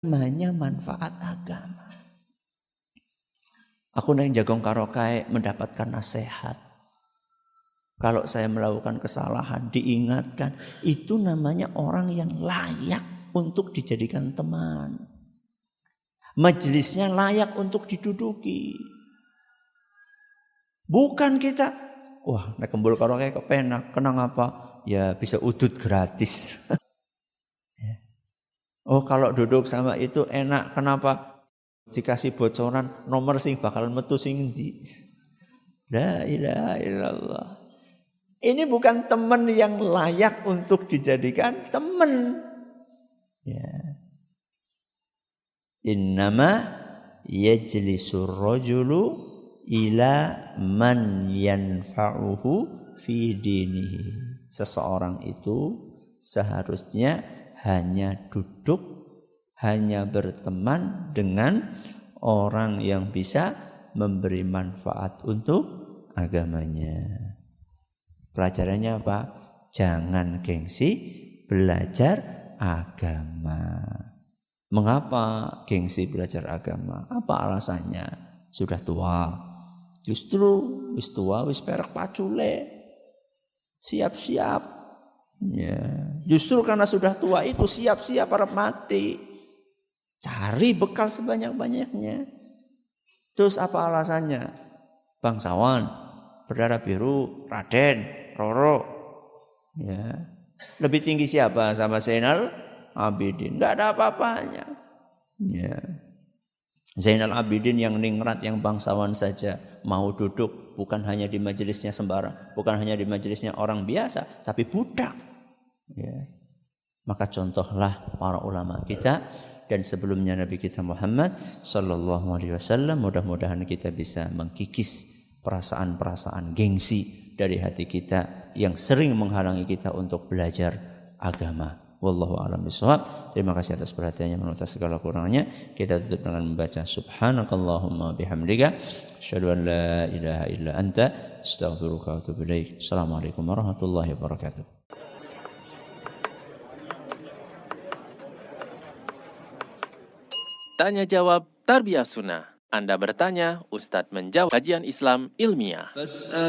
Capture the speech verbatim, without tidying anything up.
namanya manfaat agama. Aku nang jagong karo kae mendapatkan nasihat. Kalau saya melakukan kesalahan diingatkan, itu namanya orang yang layak untuk dijadikan teman. Majelisnya layak untuk diduduki. Bukan kita, wah nek kembul karo kae kepenak, kenang apa? Ya bisa udut gratis. Oh kalau duduk sama itu enak, kenapa? Dikasih bocoran nomor sing bakal metu sing endi. La ilaha illallah. Ini bukan teman yang layak untuk dijadikan teman. Ya. Innama yajlisur rajulu ila man yanfa'uhu fi dinihi. Seseorang itu seharusnya hanya duduk, hanya berteman dengan orang yang bisa memberi manfaat untuk agamanya. Pelajarannya apa? Jangan gengsi belajar agama. Mengapa gengsi belajar agama? Apa alasannya? Sudah tua. Justru wis tua wis perek pacule. Siap-siap. Ya, justru karena sudah tua itu siap-siap arep mati. Cari bekal sebanyak-banyaknya. Terus apa alasannya? Bangsawan, berdarah biru, Raden, Roro. Ya. Lebih tinggi siapa sama Zainal Abidin? Enggak ada apa-apanya. Ya. Zainal Abidin yang ningrat, yang bangsawan saja mau duduk bukan hanya di majelisnya sembarang, bukan hanya di majelisnya orang biasa, tapi budak. Ya. Maka contohlah para ulama kita dan sebelumnya Nabi kita Muhammad sallallahu alaihi wasallam. Mudah-mudahan kita bisa mengkikis perasaan-perasaan gengsi dari hati kita yang sering menghalangi kita untuk belajar agama. Wallahu a'lam bishawab. Terima kasih atas perhatiannya, menurut segala kurangnya. Kita tutup dengan membaca subhanakallahumma bihamdika asyhadu an la ilaha illa anta astaghfiruka wa atubu ilaik. Assalamualaikum warahmatullahi wabarakatuh. Tanya jawab Tarbiyah Sunnah. Anda bertanya, Ustadz menjawab. Kajian Islam ilmiah.